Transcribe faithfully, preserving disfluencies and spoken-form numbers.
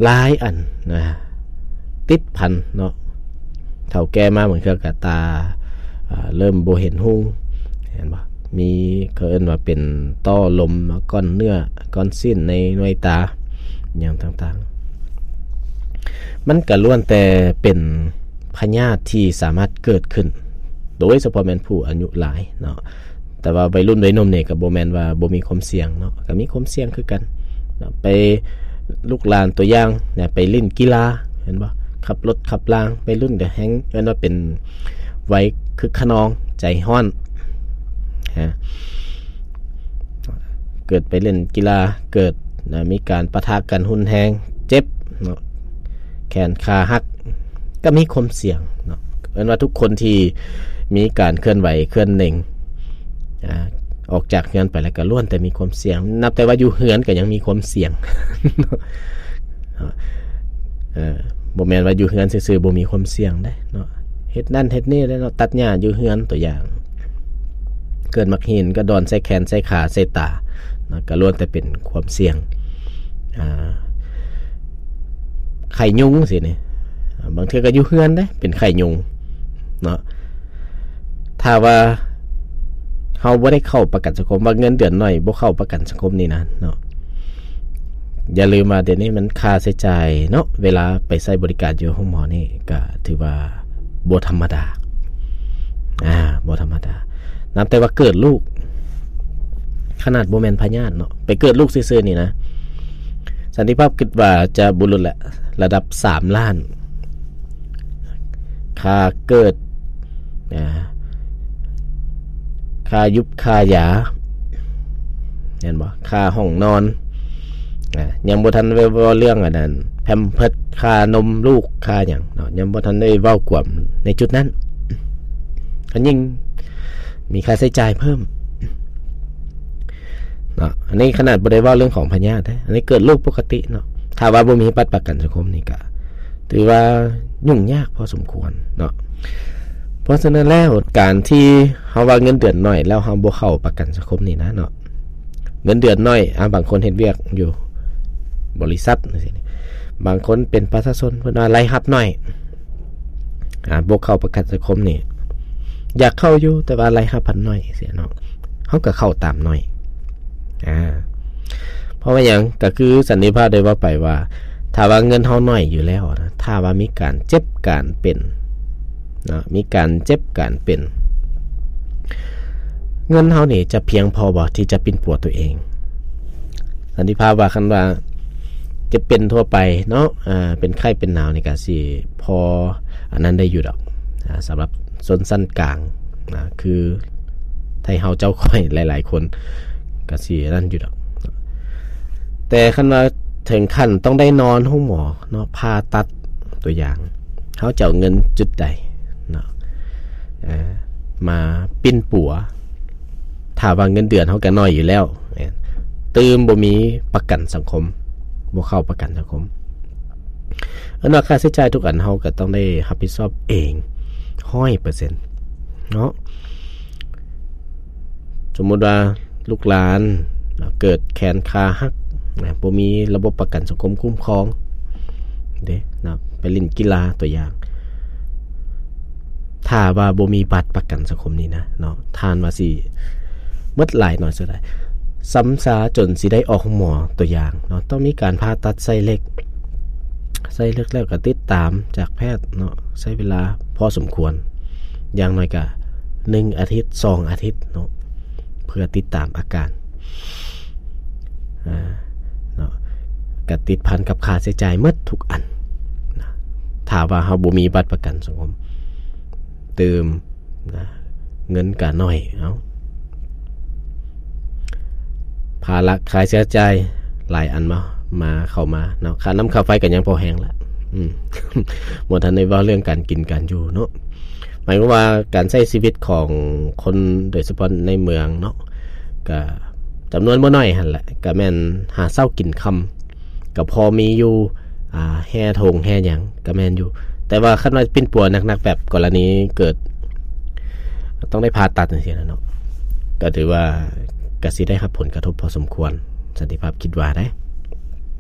หลายอันนะติดพันเนาะเฒ่าแก่มาเหมือนกับกะตาเริ่มบ่เห็นหุ่งเห็นบ่มีเขาเอิ้นว่าเป็นต้อลมก้อนเนื้อก้อนสิ้นในหน่วยตาอย่างต่างๆมันก็ล้วนแต่เป็นพยาธิที่สามารถเกิดขึ้นโดยเฉพาะแม่นผู้อายุหลายเนาะแต่ว่าวัยรุ่นวัยหนุ่มนี่ก็บ่แม่นว่าบ่มีความเสี่ยงเนาะก็มีความเสี่ยงคือกันไปลูกหลานตัวอย่างเนี่ยไปเล่นกีฬาเห็นบ่ขับรถขับรางไปรุ่นก็แฮงเอิ้นว่าเป็นวัยคึกคะนองใจร้อนฮะเกิดไปเล่นกีฬาเกิดนะมีการปะทะกันหุนแฮงเจ็บเนาะแขนขาหักก็มีความเสี่ยงเนาะเอิ้นว่าทุกคนที่มีการเคลื่อนไหวเคลื่อนเหน่งอ่าออกจากเฮือนไปแล้วก็ล้วนแต่มีความเสี่ยงนับแต่ว่าอยู่เฮือนก็ยังมีความเสี่ยงเออบ่แม่นว่าอยู่เฮือนซื่อๆบ่มีความเสี่ยงได้เนาะเฮ็ดนั่นเฮ็ดนี่ได้เนาะตัดหญ้าอยู่เฮือนตัวอย่างเกิดมักหินก็ดอนใส่แขนใส่ขาใส่ตาเนาะก็ล้วนแต่เป็นความเสี่ยงอ่าไข้ยุงสินี่บางเทื่อก็อยู่เฮือนได้เป็นไข้ยุงเนาะถ้าว่าเฮาบ่ได้เข้าประกันสังคมว่าเงินเดือนน้อยบ่เข้าประกันสังคมนี่นะเนาะอย่าลืมว่าเดี๋ยวนี้มันค่าใช้จ่ายเนาะเวลาไปใช้บริการอยู่ห้องหมอนี่ก็ถือว่าบ่ธรรมดาอ่าบ่ธรรมดานับแต่ว่าเกิดลูกขนาดบ่แม่นพยาธิเนาะไปเกิดลูกซื่อๆนี่นะสันติภาพคิดว่าจะบุรุษแหละระดับสามล้านค่าเกิดอ่าค่ายุบค่ายาเห็นบ่ค่าห้องนอนอ่ายังบ่ทันได้เว้าเรื่องอันนั้นแพมเพิร์สค่านมลูกค่าหยังเนาะยังบ่ทันได้เว้ากวมในจุดนั้นก็ยิ่งมีค่าใช้จ่ายเพิ่มเนาะอันนี้ขนาดบ่ได้เว้าเรื่องของพยาธิอันนี้เกิดลูกปกติเนาะถ้าว่าบ่มีบัตรประกันสังคมนี่ก็ถือว่ายุ่งยากพอสมควรเนาะเพราะฉะนั้นแล้วการที่เฮาว่าเงินเดือนน้อยแล้วเฮาบ่เข้าประกันสังคมนี่นะเนาะเงินเดือนน้อยอ่าบางคนเฮ็ดเวียกอยู่บริษัทจังซี่บางคนเป็นประชาชนเพิ่นว่ารายรับน้อยอ่าบ่เข้าประกันสังคมนี่อยากเข้าอยู่แต่ว่ารายรับพันน้อยเสียเนาะเฮาก็เข้าตามน้อยอ่าเพราะว่าหยังก็คือสันนิษฐานได้ว่าไปว่าถ้าว่าเงินเฮาน้อยอยู่แล้วนะถ้าว่ามีการเจ็บการเป็นนะมีการเจ็บการเป็นเงินเฮานี่จะเพียงพอบ่ที่จะปิ่นปัวตัวเองสันติภาพว่าคันว่าจะเป็นทั่วไปเนาะอ่าเป็นไข้เป็นหนาวนี่ก็สิพออันนั้นได้อยู่ดอกอ่าสำหรับชนชั้นกลางนะคือไทเฮาเจ้าค่อยหลายๆคนก็สินั่นอยู่ดอกแต่คันว่าถึงขั้นต้องได้นอนห้องหมอเนาะผ่าตัดตัวอย่างเฮาจะเอาเงินจุดใดเนาะเอ่อมาปิ้นปัวถ้าว่าเงินเดือนเฮาก็น้อยอยู่แล้วตื่มบ่มีประกันสังคมบ่เข้าประกันสังคมอันว่าค่าใช้จ่ายทุกอันเฮาก็ต้องได้รับผิดชอบเอง หนึ่งร้อยเปอร์เซ็นต์ เนาะสมมุติว่าลูกหลานเกิดแขนขาหักนะบ่มีระบบประกันสังคมคุ้มครองเด้นะไปเล่นกีฬาตัวอย่างถ้าว่าบ่มีบัตรประกันสังคมนี่นะเนาะทานว่าสิหมดหลายหน่อยซะได้ซ้ำซาจนสิได้ออกหมอตัวอย่างเนาะต้องมีการผ่าตัดไส้เล็กไส้เล็กแล้วก็ติดตามจากแพทย์เนาะใช้เวลาพอสมควรอย่างน้อยก็หนึ่งอาทิตย์สองอาทิตย์เนาะเพื่อติดตามอาการอ่าเนาะก็ติดพันกับค่าใช้จ่ายหมดทุกอันนะถ้าว่าเฮาบ่มีบัตรประกันสังคมเติมนะเงินก็น้อยเอ้าภาระค่าใช้จ่ายหลายอันมามาเข้ามาเนาะค่าน้ำค่าไฟก็ยังพอแฮงละอืม บ่ทันได้เว้าเรื่องการกินการอยู่เนาะหมายความว่าการใช้ชีวิตของคนโดยเฉพาะในเมืองเนาะก็จำนวนบ่น้อยหั่นแหละก็แม่นหาเช้ากินค่ำก็พอมีอยู่อ่าแห่ทงแห่หยังก็แม่นอยู่แต่ว่าคันว่าปิ้นปัวหนักๆแบบกรณีเกิดต้องได้ผ่าตัดจังซี่นะเนาะก็ถือว่าก็สิได้รับผลกระทบพอสมควรสันติภาพคิดว่าได้